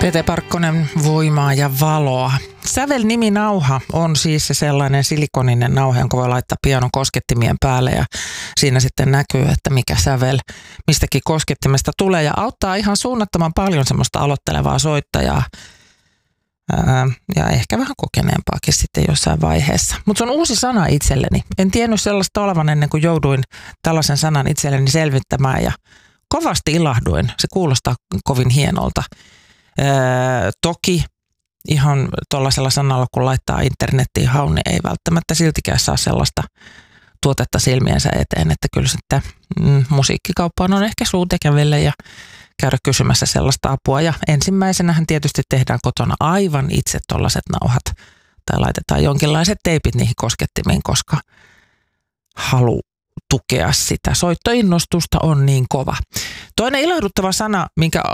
Pete Parkkonen, Voimaa ja valoa. Sävel-niminauha on siis se sellainen silikoninen nauha, jonka voi laittaa pianon koskettimien päälle ja siinä sitten näkyy, että mikä sävel mistäkin koskettimesta tulee ja auttaa ihan suunnattoman paljon semmoista aloittelevaa soittajaa ja ehkä vähän kokeneempaakin sitten jossain vaiheessa. Mutta se on uusi sana itselleni. En tiennyt sellaista olevan ennen kuin jouduin tällaisen sanan itselleni selvittämään ja kovasti ilahduin. Se kuulostaa kovin hienolta. Toki ihan tuollaisella sanalla, kun laittaa internettiin haun, niin ei välttämättä siltikään saa sellaista tuotetta silmiensä eteen, että kyllä sitten musiikkikauppaan on ehkä suu tekeville ja käydä kysymässä sellaista apua. Ja ensimmäisenähän tietysti tehdään kotona aivan itse tuollaiset nauhat tai laitetaan jonkinlaiset teipit niihin koskettimiin, koska halu tukea sitä soittoinnostusta on niin kova. Toinen ilahduttava sana,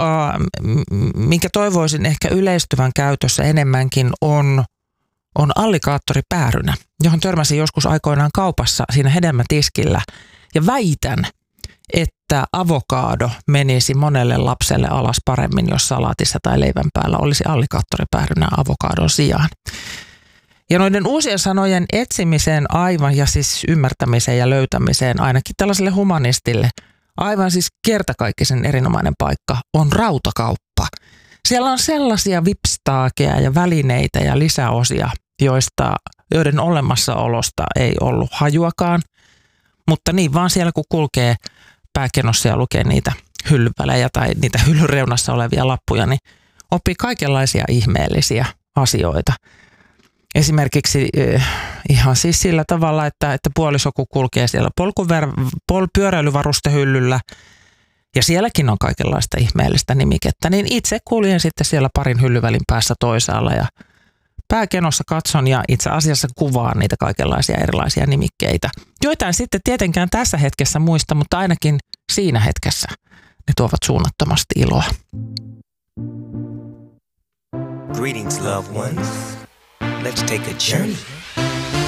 minkä toivoisin ehkä yleistyvän käytössä enemmänkin, on alligaattoripäärynä, johon törmäsin joskus aikoinaan kaupassa siinä hedelmätiskillä. Ja väitän, että avokaado menisi monelle lapselle alas paremmin, jos salaatissa tai leivän päällä olisi alligaattoripäärynä avokaadon sijaan. Ja noiden uusien sanojen etsimiseen aivan ja siis ymmärtämiseen ja löytämiseen ainakin tällaiselle humanistille aivan siis kertakaikkisen erinomainen paikka on rautakauppa. Siellä on sellaisia vipstaakeja ja välineitä ja lisäosia, joiden olemassaolosta ei ollut hajuakaan, mutta niin vaan siellä kun kulkee pääkenossa ja lukee niitä hyllyvälejä tai niitä hyllyreunassa olevia lappuja, niin oppii kaikenlaisia ihmeellisiä asioita. Esimerkiksi ihan siis sillä tavalla, että puoliso kun kulkee siellä pyöräilyvarustehyllyllä ja sielläkin on kaikenlaista ihmeellistä nimikettä, niin itse kuljen sitten siellä parin hyllyvälin päässä toisaalla ja pääkenossa katson ja itse asiassa kuvaan niitä kaikenlaisia erilaisia nimikkeitä. Joita en sitten tietenkään tässä hetkessä muista, mutta ainakin siinä hetkessä ne tuovat suunnattomasti iloa. Greetings, loved ones. Let's take a journey